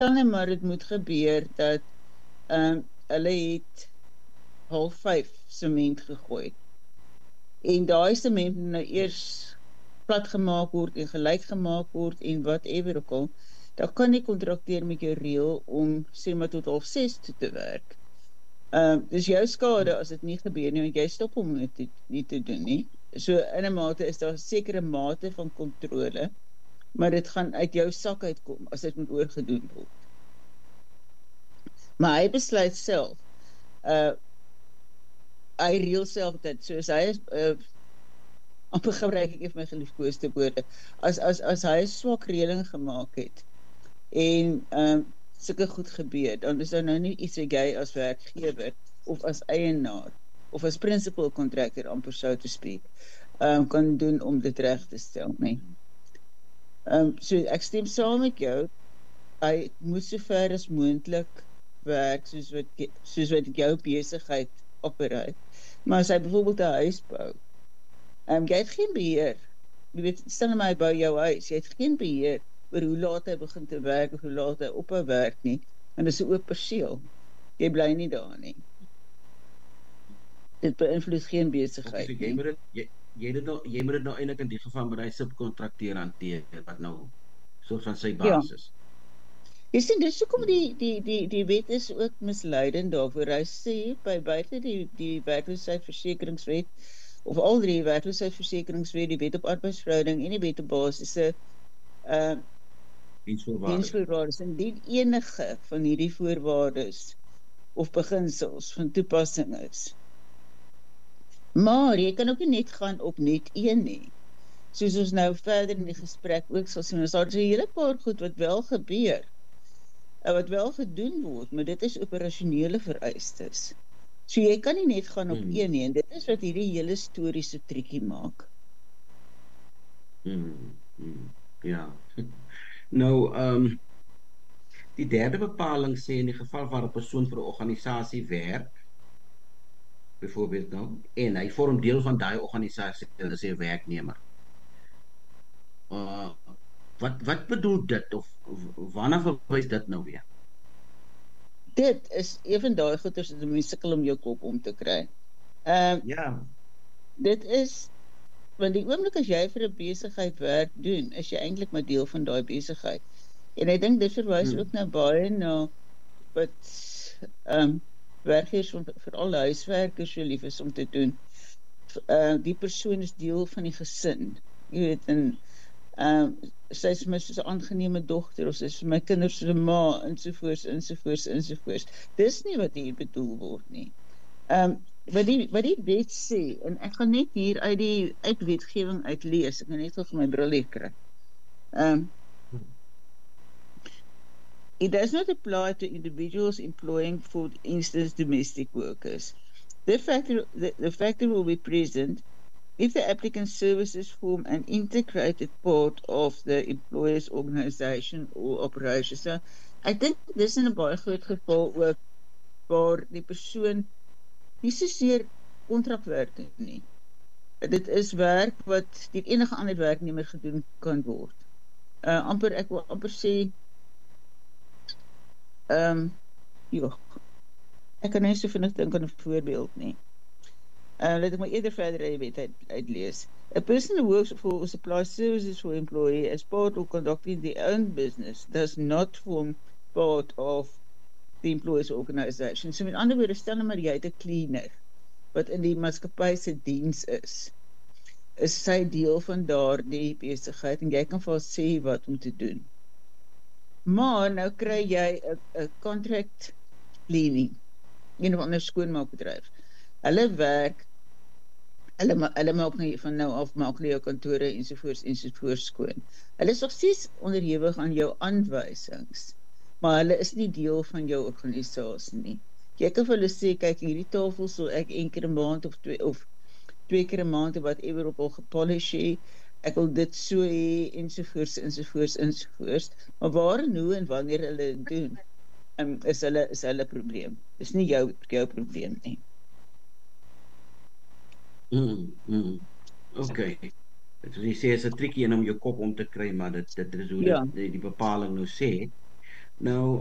net maar dit moet gebeur dat hulle het 4:30 sement gegooi. En daai sement moet nou eers plat gemaak word en gelyk gemaak word en whatever ook al. Dan kan die kontrakteur met jou reël om sê maar tot 5:30 toe te werk. Dis jou skade as dit nie gebeur nie, want jy stop om dit nie te doen nie. So in 'n mate is daar 'n sekere mate van kontrole, maar dit gaan uit jou sak uitkom as dit moet oorgedoen word. Maar hy besluit self. Hy reël self dit. So as hy is amper gebruik ek my geliefkoeste woorde. As hy 'n swak reëling gemaak het en sulke goed gebeur, dan is daar nou nie iets wat jy as werkgewer of as eienaar of as principal contractor amper so te speak kan doen om dit reg te stel, nee. So ek stem saam met jou, hy moet so ver as moontlik werk soos wat jou besigheid opereer. Maar as hy byvoorbeeld 'n huis bou, jy het geen beheer. Jy weet, stel my bou jou huis, jy het geen beheer oor hoe laat hy begin te werk of hoe laat hy ophou werk nie, en dis 'n oop perseel. Jy bly nie daar nie. Dit beïnvloed geen besigheid So nie. jy moet dit nou eintlik in die geval met hy subkontrakteur hanteer wat nou soort van sy basis. Jy sien, dis hoekom die wet is ook misleidend daarvoor. Hy sê by buite die werkloosheidsversekeringswet of al drie werkloosheidsversekeringswet, die wet op arbeidsverhouding en die wet op basiese diensvoorwaardes, en die enige van hierdie voorwaardes of beginsels van toepassing is. Maar jy kan ook nie net gaan op net een nie. Soos ons nou verder in die gesprek ook sal sien, daar is 'n hele paar goed wat wel gebeur, wat wel gedoen word, maar dit is operasionele vereistes. So jy kan nie net gaan op een nie, en dit is wat hierdie hele storie so triekie maak. Ja. Nou, die derde bepaling sê in die geval waar 'n persoon vir 'n organisasie werk, byvoorbeeld nou, en hy vorm deel van daai organisasie, hulle sê werknemer. Wat bedoel dit, of waarna verwys dit nou weer? Dit is een van daai goeters wat mense sukkel om jou kop om te kry. Ja. Dit is, want die oomblik as jy vir 'n besigheid werk doen, is jy eintlik maar deel van daai besigheid. En ek dink dit verwys ook nou baie na wat werkgewers, veral huiswerkers, so lief is om te doen. Die persoon is deel van die gesin. Jy weet, en sy is my soos 'n aangename dogter, of sy is vir my kinders so 'n ma, ensovoorts. Dis nie wat hier bedoel word nie. Wat die wet sê, en ek gaan net hier uit wetgewing uitlees, ek gaan net vir my bril hier kry. It does not apply to individuals employing, for instance, domestic workers. The factor will be present if the applicant's services form an integrated part of the employer's organization or operation. So, ek dink dis in 'n baie groot geval ook waar die persoon nie soseer kontrakwerk nie. Dit is werk wat deur enige ander werknemer gedoen kan word. Ek wil amper sê ek kan nie so vinnig dink aan 'n voorbeeld nie. Laat ek maar eerder verder uit die wet uitlees. A person who works for or supplies services for employee as part of conducting their own business does not form part of the employee's organization. So met ander woorde, stel nou maar jy het 'n cleaner wat in die maatskappy se diens is sy deel van daardie besigheid en jy kan vir haar sê wat om te doen. Maar nou kry jy 'n contract cleaning, een of ander skoonmaakbedryf. Hulle werk, hulle maak nie van nou af, maak nie jou kantore ensovoorts skoon. Hulle is nog steeds onderhewig aan jou aanwysings, maar hulle is nie deel van jou organisasie nie. Jy kan vir hulle sê, kyk, hierdie tafel sal ek een keer 'n maand of twee keer 'n maand of whatever op al gepolish hê, ek wil dit so hê, ensovoorts, maar waar en hoe en wanneer hulle dit doen, is hulle probleem. Dis nie jou probleem nie. Okay. So jy sê is 'n triekie om jou kop om te kry, maar dit is hoe die bepaling nou sê. Nou